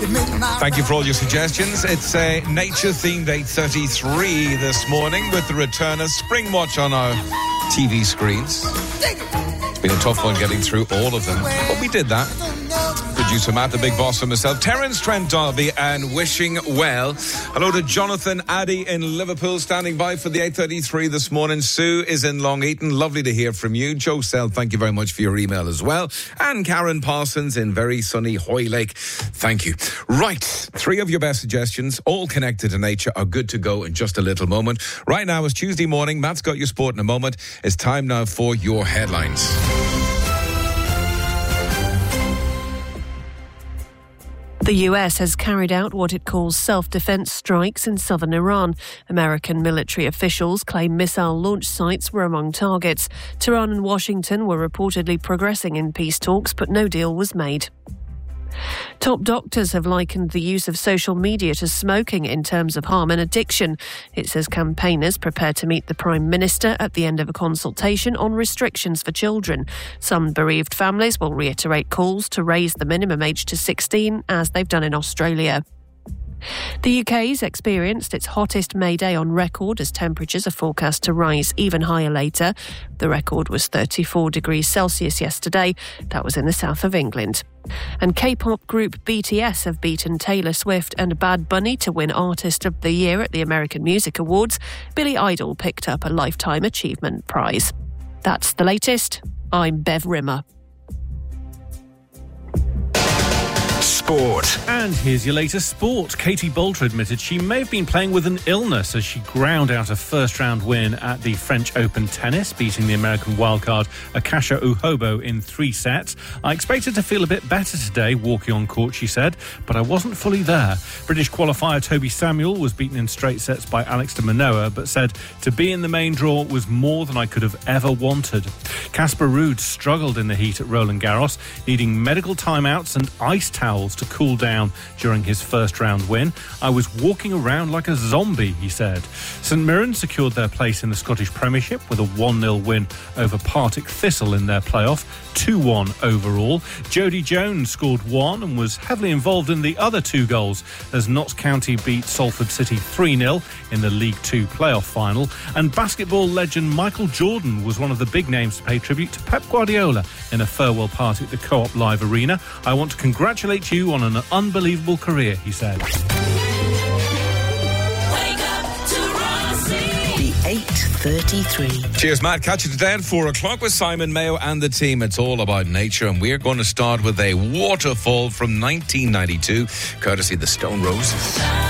Thank you for all your suggestions. It's a nature-themed 8:33 this morning with the return of Springwatch on our TV screens. It's been a tough one getting through all of them, but we did that. Producer Matt, the big boss, and myself, Terence Trent D'Arby, and wishing well. Hello to Jonathan Addy in Liverpool, standing by for the 8:33 this morning. Sue is in Long Eaton. Lovely to hear from you. Joe Sell, thank you very much for your email as well. And Karen Parsons in very sunny Hoylake. Thank you. Right, 3 of your best suggestions, all connected to nature, are good to go in just a little moment. Right now, it's Tuesday morning. Matt's got your sport in a moment. It's time now for your headlines. The US has carried out what it calls self-defense strikes in southern Iran. American military officials claim missile launch sites were among targets. Tehran and Washington were reportedly progressing in peace talks, but no deal was made. Top doctors have likened the use of social media to smoking in terms of harm and addiction. It says campaigners prepare to meet the Prime Minister at the end of a consultation on restrictions for children. Some bereaved families will reiterate calls to raise the minimum age to 16, as they've done in Australia. The UK's experienced its hottest May day on record as temperatures are forecast to rise even higher later. The record was 34 degrees Celsius yesterday. That was in the south of England. And K-pop group BTS have beaten Taylor Swift and Bad Bunny to win Artist of the Year at the American Music Awards. Billy Idol picked up a Lifetime Achievement Prize. That's the latest. I'm Bev Rimmer. Sport. And here's your latest sport. Katie Boulter admitted she may have been playing with an illness as she ground out a first-round win at the French Open tennis, beating the American wildcard Akasha Uhobo in 3 sets. I expected to feel a bit better today walking on court, she said, but I wasn't fully there. British qualifier Toby Samuel was beaten in straight sets by Alex de Minaur, but said to be in the main draw was more than I could have ever wanted. Casper Ruud struggled in the heat at Roland Garros, needing medical timeouts and ice towels to cool down during his first round win. I was walking around like a zombie, he said. St Mirren secured their place in the Scottish Premiership with a 1-0 win over Partick Thistle in their playoff, 2-1 overall. Jodie Jones scored 1 and was heavily involved in the other 2 goals as Notts County beat Salford City 3-0 in the League 2 playoff final. And basketball legend Michael Jordan was one of the big names to pay tribute to Pep Guardiola in a farewell party at the Co-op Live Arena. I want to congratulate you on an unbelievable career, he said. The 8:33. Cheers, Matt. Catch you today at 4 o'clock with Simon Mayo and the team. It's all about nature, and we're going to start with a waterfall from 1992, courtesy the Stone Roses.